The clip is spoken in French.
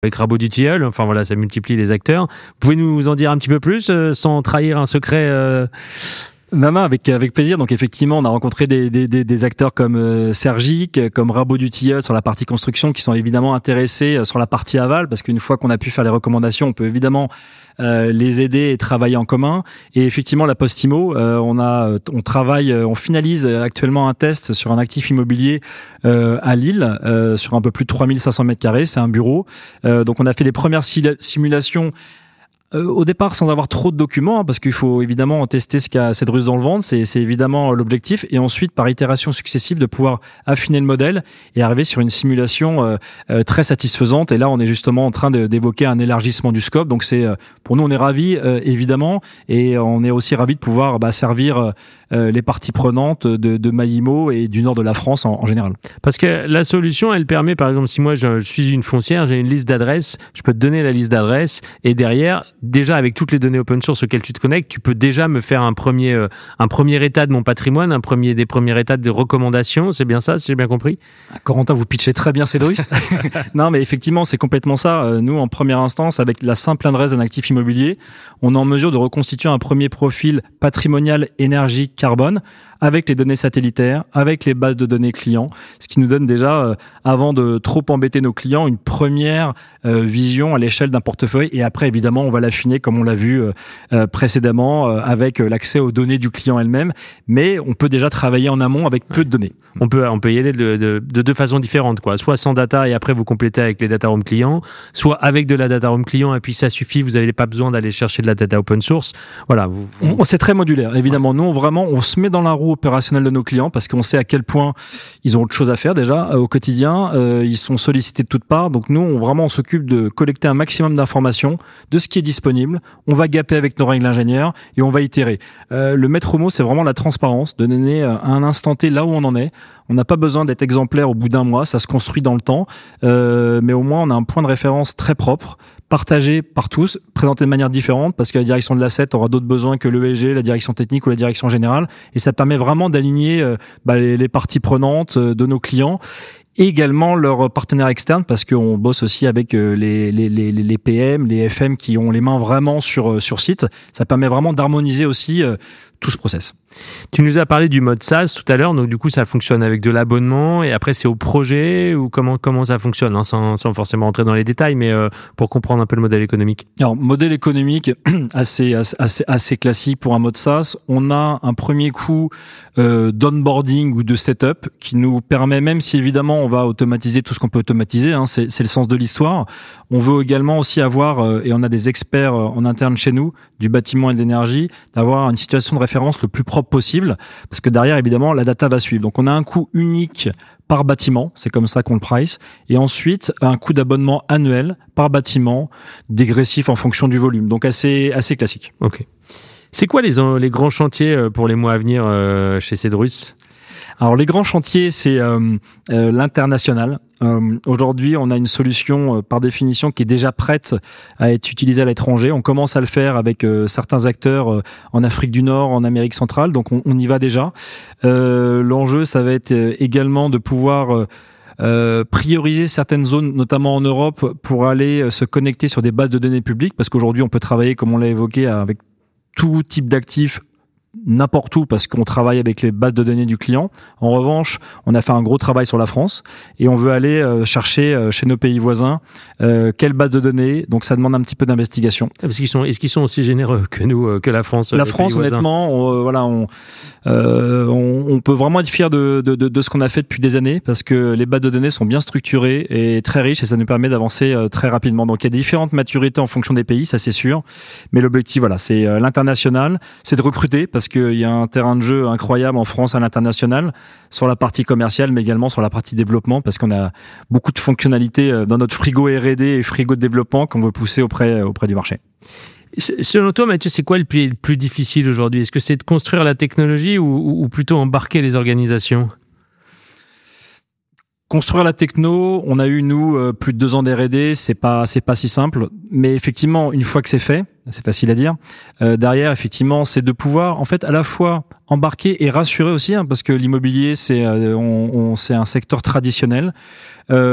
avec Rabot du Tilleul. Enfin voilà, ça multiplie les acteurs. Vous pouvez nous en dire un petit peu plus sans trahir un secret Non, avec plaisir. Donc effectivement, on a rencontré des acteurs comme Sergic, comme Rabot du Tilleul sur la partie construction, qui sont évidemment intéressés sur la partie aval, parce qu'une fois qu'on a pu faire les recommandations, on peut évidemment les aider et travailler en commun. Et effectivement, la Postimo, on finalise actuellement un test sur un actif immobilier à Lille, sur un peu plus de 3500 mètres carrés. C'est un bureau. Donc on a fait les premières simulations. Au départ, sans avoir trop de documents, parce qu'il faut évidemment tester ce qu'a Cedrus dans le ventre, c'est évidemment l'objectif, et ensuite, par itération successive, de pouvoir affiner le modèle et arriver sur une simulation très satisfaisante. Et là, on est justement en train d'évoquer un élargissement du scope. Donc, pour nous, on est ravis, évidemment, et on est aussi ravis de pouvoir servir les parties prenantes de Maïmo et du nord de la France en général. Parce que la solution, elle permet, par exemple, si moi je suis une foncière, j'ai une liste d'adresses, je peux te donner la liste d'adresses, et derrière, déjà avec toutes les données open source auxquelles tu te connectes, tu peux déjà me faire un premier état de mon patrimoine, des premiers états de recommandations. C'est bien ça, si j'ai bien compris? Corentin, vous pitchez très bien Cedrus. Non, mais effectivement, c'est complètement ça. Nous, en première instance, avec la simple adresse d'un actif immobilier, on est en mesure de reconstituer un premier profil patrimonial, énergie, carbone, avec les données satellitaires, avec les bases de données clients, ce qui nous donne déjà, avant de trop embêter nos clients, une première vision à l'échelle d'un portefeuille. Et après, évidemment, on va l'affiner comme on l'a vu précédemment, avec l'accès aux données du client elle-même. Mais on peut déjà travailler en amont avec peu de données. On peut y aller de deux façons différentes, quoi. Soit sans data et après vous complétez avec les data room clients, soit avec de la data room client et puis ça suffit, vous n'avez pas besoin d'aller chercher de la data open source. Voilà. C'est très modulaire, évidemment. Ouais. Nous, on se met dans la roue opérationnelle de nos clients parce qu'on sait à quel point ils ont autre chose à faire déjà au quotidien. Ils sont sollicités de toutes parts. Donc nous, on s'occupe de collecter un maximum d'informations de ce qui est disponible. On va gaper avec nos règles ingénieurs et on va itérer. Le maître mot, c'est vraiment la transparence, de donner à un instant T là où on en est. On n'a pas besoin d'être exemplaire au bout d'un mois, ça se construit dans le temps, mais au moins on a un point de référence très propre, partagé par tous, présenté de manière différente, parce que la direction de l'asset aura d'autres besoins que l'ESG, la direction technique ou la direction générale, et ça permet vraiment d'aligner les parties prenantes de nos clients, et également leurs partenaires externes, parce qu'on bosse aussi avec les PM, les FM qui ont les mains vraiment sur site. Ça permet vraiment d'harmoniser aussi tout ce process. Tu nous as parlé du mode SaaS tout à l'heure, donc du coup ça fonctionne avec de l'abonnement et après c'est au projet ou comment ça fonctionne, hein, sans forcément rentrer dans les détails, mais pour comprendre un peu le modèle économique. Alors modèle économique assez classique pour un mode SaaS. On a un premier coût d'onboarding ou de setup qui nous permet, même si évidemment on va automatiser tout ce qu'on peut automatiser, hein, c'est le sens de l'histoire. On veut également aussi avoir, et on a des experts en interne chez nous, du bâtiment et de l'énergie, d'avoir une situation de référence le plus propre possible, parce que derrière, évidemment, la data va suivre. Donc, on a un coût unique par bâtiment, c'est comme ça qu'on le price, et ensuite, un coût d'abonnement annuel par bâtiment, dégressif en fonction du volume. Donc, assez classique. Ok. C'est quoi les grands chantiers pour les mois à venir chez Cedrus ? Alors, les grands chantiers, c'est l'international. Aujourd'hui, on a une solution par définition qui est déjà prête à être utilisée à l'étranger. On commence à le faire avec certains acteurs en Afrique du Nord, en Amérique centrale, donc on y va déjà. L'enjeu, ça va être également de pouvoir prioriser certaines zones, notamment en Europe, pour aller se connecter sur des bases de données publiques, parce qu'aujourd'hui, on peut travailler, comme on l'a évoqué, avec tout type d'actifs n'importe où parce qu'on travaille avec les bases de données du client. En revanche, on a fait un gros travail sur la France et on veut aller chercher chez nos pays voisins quelle base de données. Donc ça demande un petit peu d'investigation. Est-ce qu'ils sont aussi généreux que nous, que la France? La France, honnêtement, on peut vraiment être fier de ce qu'on a fait depuis des années parce que les bases de données sont bien structurées et très riches et ça nous permet d'avancer très rapidement. Donc il y a différentes maturités en fonction des pays, ça c'est sûr. Mais l'objectif, voilà, c'est l'international, c'est de recruter parce qu'il y a un terrain de jeu incroyable en France à l'international sur la partie commerciale, mais également sur la partie développement, parce qu'on a beaucoup de fonctionnalités dans notre frigo R&D et frigo de développement qu'on veut pousser auprès du marché. Selon toi, Mathieu, c'est quoi le plus difficile aujourd'hui ? Est-ce que c'est de construire la technologie ou plutôt embarquer les organisations ? Construire la techno, on a eu, nous, plus de 2 ans d'R&D, c'est pas si simple. Mais effectivement, une fois que c'est fait, c'est facile à dire, derrière, effectivement, c'est de pouvoir, en fait, à la fois embarquer et rassurer aussi, hein, parce que l'immobilier, c'est un secteur traditionnel.